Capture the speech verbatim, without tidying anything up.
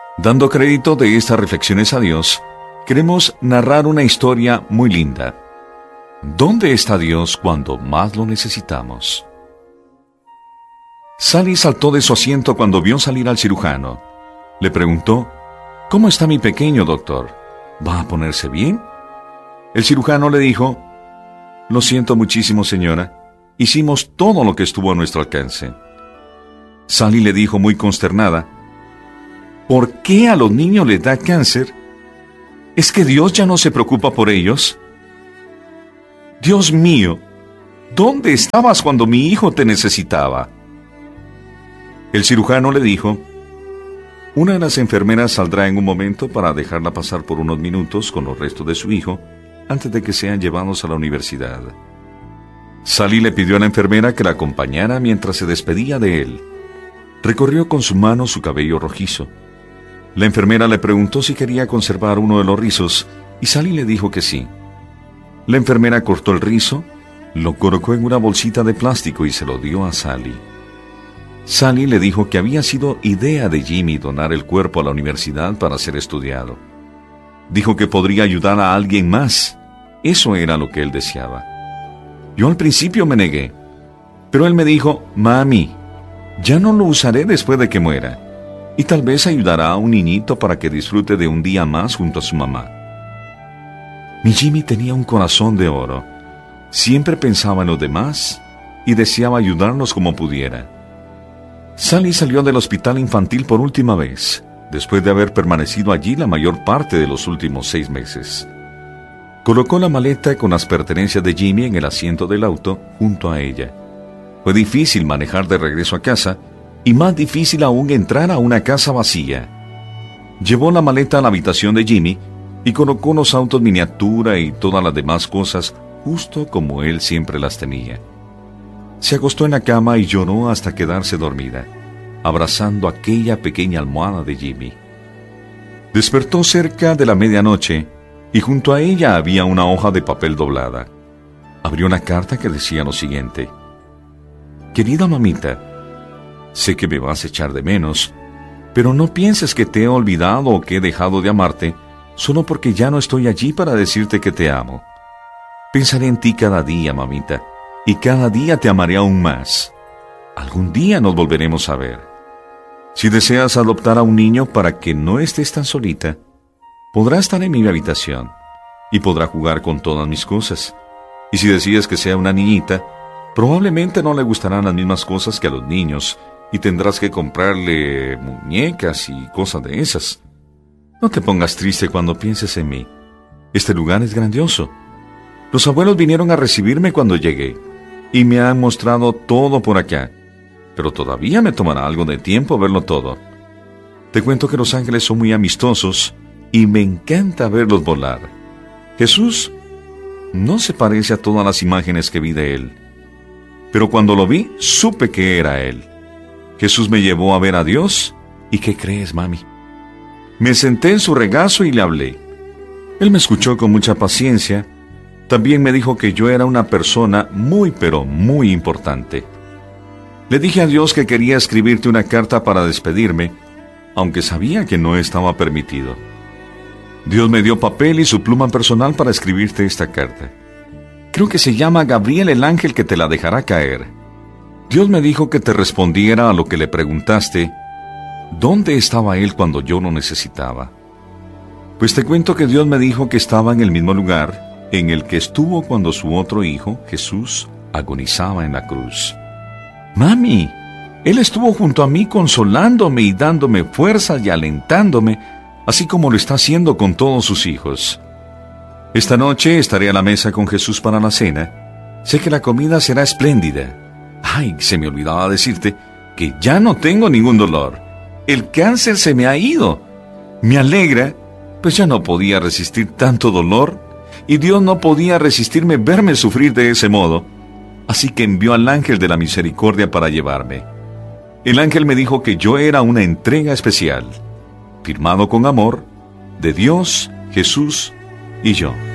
Dando crédito de estas reflexiones a Dios, queremos narrar una historia muy linda. ¿Dónde está Dios cuando más lo necesitamos? Sally saltó de su asiento cuando vio salir al cirujano. Le preguntó: ¿Cómo está mi pequeño, doctor? ¿Va a ponerse bien? El cirujano le dijo: Lo siento muchísimo, señora. Hicimos todo lo que estuvo a nuestro alcance. Sally le dijo muy consternada: ¿Por qué a los niños les da cáncer? ¿Es que Dios ya no se preocupa por ellos? Dios mío, ¿dónde estabas cuando mi hijo te necesitaba? El cirujano le dijo: Una de las enfermeras saldrá en un momento para dejarla pasar por unos minutos con los restos de su hijo antes de que sean llevados a la universidad. Sally le pidió a la enfermera que la acompañara mientras se despedía de él. Recorrió con su mano su cabello rojizo. La enfermera le preguntó si quería conservar uno de los rizos y Sally le dijo que sí. La enfermera cortó el rizo, lo colocó en una bolsita de plástico y se lo dio a Sally. Sally le dijo que había sido idea de Jimmy donar el cuerpo a la universidad para ser estudiado. Dijo que podría ayudar a alguien más. Eso era lo que él deseaba. Yo al principio me negué, pero él me dijo: Mami, ya no lo usaré después de que muera. Y tal vez ayudará a un niñito para que disfrute de un día más junto a su mamá. Mi Jimmy tenía un corazón de oro. Siempre pensaba en los demás y deseaba ayudarlos como pudiera. Sally salió del hospital infantil por última vez, después de haber permanecido allí la mayor parte de los últimos seis meses. Colocó la maleta con las pertenencias de Jimmy en el asiento del auto junto a ella. Fue difícil manejar de regreso a casa, y más difícil aún entrar a una casa vacía. Llevó la maleta a la habitación de Jimmy y colocó los autos miniatura y todas las demás cosas justo como él siempre las tenía. Se acostó en la cama y lloró hasta quedarse dormida, abrazando aquella pequeña almohada de Jimmy. Despertó cerca de la medianoche y junto a ella había una hoja de papel doblada. Abrió una carta que decía lo siguiente: Querida mamita, sé que me vas a echar de menos, pero no pienses que te he olvidado o que he dejado de amarte solo porque ya no estoy allí para decirte que te amo. Pensaré en ti cada día, mamita, y cada día te amaré aún más. Algún día nos volveremos a ver. Si deseas adoptar a un niño para que no estés tan solita, podrá estar en mi habitación y podrá jugar con todas mis cosas. Y si decides que sea una niñita, probablemente no le gustarán las mismas cosas que a los niños, y tendrás que comprarle muñecas y cosas de esas. No te pongas triste cuando pienses en mí. Este lugar es grandioso. Los abuelos vinieron a recibirme cuando llegué, y me han mostrado todo por acá, pero todavía me tomará algo de tiempo verlo todo. Te cuento que los ángeles son muy amistosos, y me encanta verlos volar. Jesús no se parece a todas las imágenes que vi de él, pero cuando lo vi, supe que era él. Jesús me llevó a ver a Dios, ¿y qué crees, mami? Me senté en su regazo y le hablé. Él me escuchó con mucha paciencia. También me dijo que yo era una persona muy, pero muy importante. Le dije a Dios que quería escribirte una carta para despedirme, aunque sabía que no estaba permitido. Dios me dio papel y su pluma personal para escribirte esta carta. Creo que se llama Gabriel el ángel que te la dejará caer. Dios me dijo que te respondiera a lo que le preguntaste: ¿dónde estaba él cuando yo lo necesitaba? Pues te cuento que Dios me dijo que estaba en el mismo lugar en el que estuvo cuando su otro hijo, Jesús, agonizaba en la cruz. Mami, él estuvo junto a mí consolándome y dándome fuerzas y alentándome, así como lo está haciendo con todos sus hijos. Esta noche estaré a la mesa con Jesús para la cena. Sé que la comida será espléndida. Ay, se me olvidaba decirte que ya no tengo ningún dolor. El cáncer se me ha ido. Me alegra, pues ya no podía resistir tanto dolor y Dios no podía resistirme verme sufrir de ese modo. Así que envió al ángel de la misericordia para llevarme. El ángel me dijo que yo era una entrega especial, firmado con amor, de Dios, Jesús y yo.